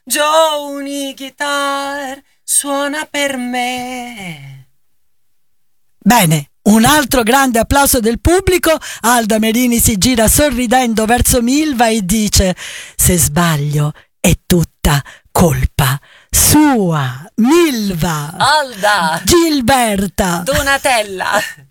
Joni Guitar suona per me. Bene, un altro grande applauso del pubblico. Alda Merini si gira sorridendo verso Milva e dice: se sbaglio è tutta colpa sua. Milva, Alda, Gilberta, Donatella.